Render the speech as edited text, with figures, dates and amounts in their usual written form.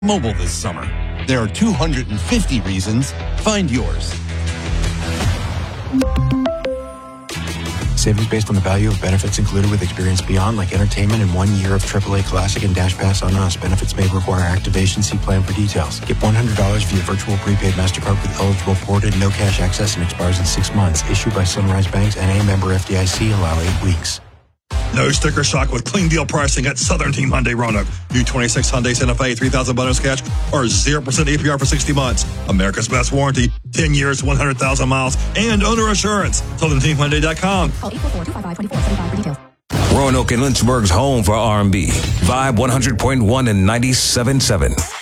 mobile this summer. There are 250 reasons. Find yours. Savings based on the value of benefits included with Experience Beyond, like entertainment and 1 year of AAA Classic and Dash Pass on us. Benefits may require activation. See plan for details. Get $100 via virtual prepaid MasterCard with eligible forwarded no cash access and expires in 6 months. Issued by Sunrise Banks and a member FDIC. Allow 8 weeks. No sticker shock with clean deal pricing at Southern Team Hyundai Roanoke. New 26 Hyundai Santa Fe, $3,000 bonus cash, or 0% APR for 60 months. America's best warranty, 10 years, 100,000 miles, and owner assurance. SouthernTeamHyundai.com. Call 844-255-2475 for details. Roanoke and Lynchburg's home for R&B. Vibe 100.1 and 97.7.